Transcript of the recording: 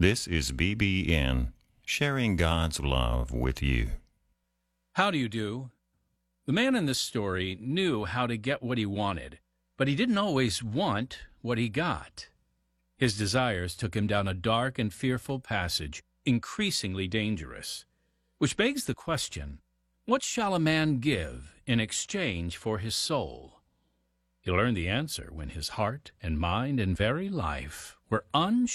This is BBN, sharing God's love with you. How do you do? The man in this story knew how to get what he wanted, but he didn't always want what he got. His desires took him down a dark and fearful passage, increasingly dangerous. Which begs the question, what shall a man give in exchange for his soul? He learned the answer when his heart and mind and very life were unsure.